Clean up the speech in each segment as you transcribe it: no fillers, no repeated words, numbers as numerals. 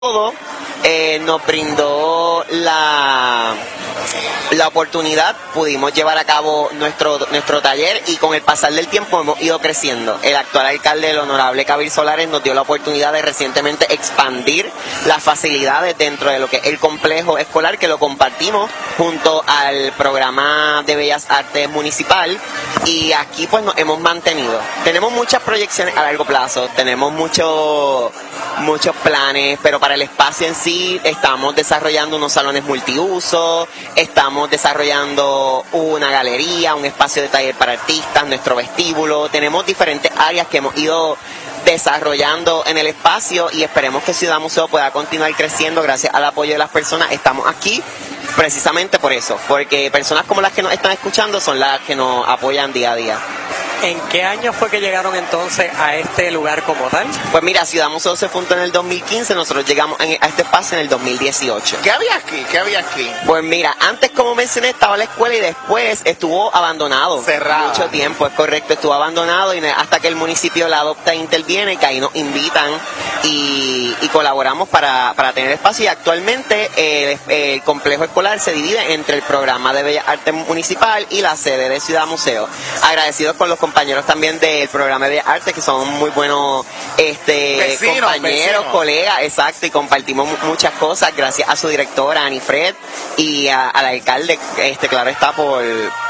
todo, nos brindó la oportunidad, pudimos llevar a cabo nuestro taller y con el pasar del tiempo hemos ido creciendo. El actual alcalde, el honorable Kabir Solares, nos dio la oportunidad de recientemente expandir las facilidades dentro de lo que es el complejo escolar, que lo compartimos junto al programa de Bellas Artes municipal, y aquí pues nos hemos mantenido. Tenemos muchas proyecciones a largo plazo, tenemos muchos planes, pero para el espacio en sí estamos desarrollando unos salones multiuso, estamos desarrollando una galería, un espacio de taller para artistas, nuestro vestíbulo. Tenemos diferentes áreas que hemos ido desarrollando en el espacio y esperemos que Ciudad Museo pueda continuar creciendo gracias al apoyo de las personas. Estamos aquí precisamente por eso, porque personas como las que nos están escuchando son las que nos apoyan día a día. ¿En qué año fue que llegaron entonces a este lugar como tal? Pues mira, Ciudad Museo se fundó en el 2015, nosotros llegamos a este espacio en el 2018. ¿Qué había aquí? ¿Qué había aquí? Pues mira, antes, como mencioné, estaba la escuela y después estuvo abandonado. Cerrado. Mucho tiempo, es correcto, estuvo abandonado y hasta que el municipio la adopta e interviene, que ahí nos invitan y colaboramos para tener espacio. Y actualmente el complejo escolar se divide entre el programa de Bellas Artes municipal y la sede de Ciudad Museo. Agradecidos con los compañeros también del programa de Bellas Artes, que son muy buenos compañeros, colegas, exacto, y compartimos muchas cosas gracias a su directora, Ani Fred, y al alcalde, claro está, por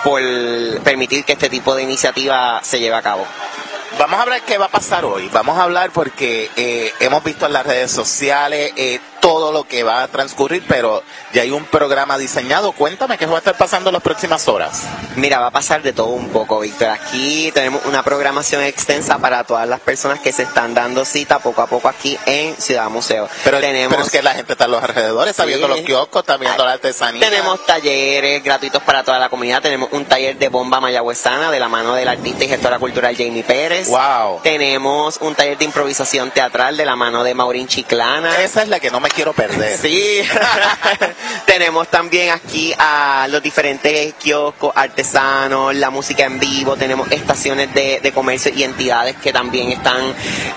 permitir que este tipo de iniciativa se lleve a cabo. Vamos a hablar qué va a pasar hoy. Vamos a hablar porque hemos visto en las redes sociales todo lo que va a transcurrir, pero ya hay un programa diseñado. Cuéntame qué va a estar pasando en las próximas horas. Mira, va a pasar de todo un poco, Víctor. Aquí tenemos una programación extensa para todas las personas que se están dando cita poco a poco aquí en Ciudad Museo. Pero es que la gente está en los alrededores, está viendo los kioscos, está viendo la artesanía. Tenemos talleres gratuitos para toda la comunidad. Tenemos un taller de bomba mayagüezana de la mano del artista y gestora cultural Jamie Pérez. Wow. Tenemos un taller de improvisación teatral de la mano de Maurín Chiclana. Esa es la que no me quiero perder. Sí. Tenemos también aquí a los diferentes kioscos artesanos, la música en vivo. Tenemos estaciones de comercio y entidades que también están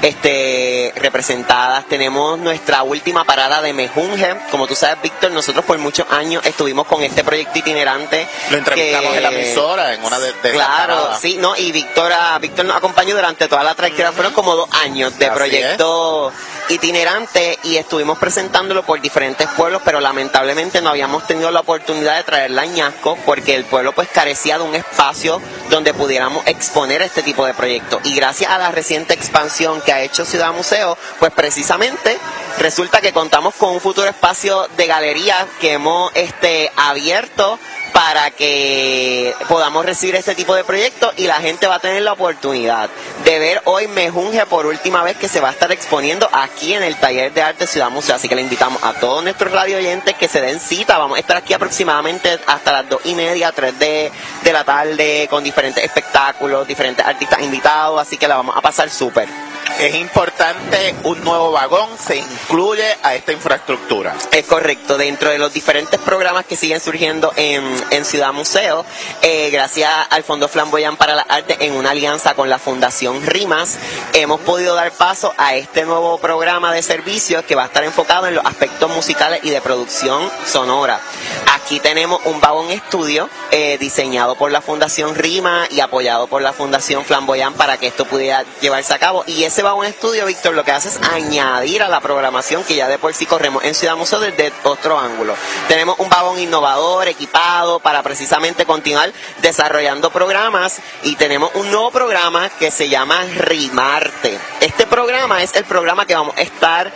representadas. Tenemos nuestra última parada de Mejunje. Como tú sabes, Víctor, nosotros por muchos años estuvimos con este proyecto itinerante. Lo entrevistamos en la emisora, en una de claro, sí, ¿no? Y Víctor nos acompañó durante toda la trayectoria. Fueron como 2 años de proyecto itinerante y estuvimos presentándolo por diferentes pueblos, pero lamentablemente no habíamos tenido la oportunidad de traerla a Añasco porque el pueblo pues carecía de un espacio donde pudiéramos exponer este tipo de proyectos. Y gracias a la reciente expansión que ha hecho Ciudad Museo, pues precisamente resulta que contamos con un futuro espacio de galería que hemos abierto para que podamos recibir este tipo de proyectos y la gente va a tener la oportunidad de ver hoy Mejunje por última vez, que se va a estar exponiendo aquí en el Taller de Arte Ciudad Museo. Así que le invitamos a todos nuestros radio oyentes que se den cita. Vamos a estar aquí aproximadamente hasta las 2:30, 3 de la tarde, con diferentes espectáculos, diferentes artistas invitados, así que la vamos a pasar súper. Es importante, un nuevo vagón se incluye a esta infraestructura. Es correcto, dentro de los diferentes programas que siguen surgiendo en Ciudad Museo, gracias al Fondo Flamboyant para las Artes, en una alianza con la Fundación Rimas, hemos podido dar paso a este nuevo programa de servicios que va a estar enfocado en los aspectos musicales y de producción sonora. Aquí tenemos un vagón estudio diseñado por la Fundación Rimas y apoyado por la Fundación Flamboyant para que esto pudiera llevarse a cabo. Y ese vagón estudio, Víctor, lo que hace es añadir a la programación que ya de por sí corremos en Ciudad Museo desde otro ángulo. Tenemos un vagón innovador, equipado, para precisamente continuar desarrollando programas, y tenemos un nuevo programa que se llama Rimarte. Este programa es el programa que vamos a estar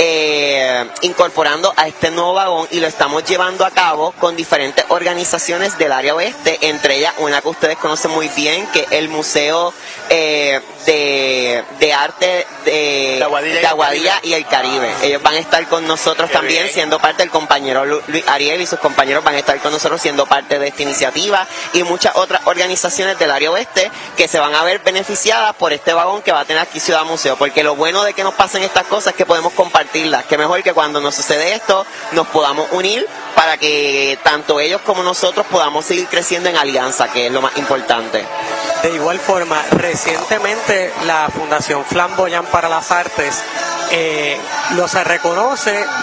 incorporando a este nuevo vagón y lo estamos llevando a cabo con diferentes organizaciones del área oeste, entre ellas una que ustedes conocen muy bien, que es el Museo de Arte de Aguadilla y el Caribe. Ellos van a estar con nosotros también, siendo parte del compañero Luis Ariel y sus compañeros van a estar con nosotros siendo parte de esta iniciativa, y muchas otras organizaciones del área oeste que se van a ver beneficiadas por este vagón que va a tener aquí Ciudad Museo, porque lo bueno de que nos pasen estas cosas es que podemos compartirlas. Que mejor que cuando nos sucede esto nos podamos unir para que tanto ellos como nosotros podamos seguir creciendo en alianza, que es lo más importante. De igual forma, recientemente la Fundación Flamboyant para las Artes lo se reconoce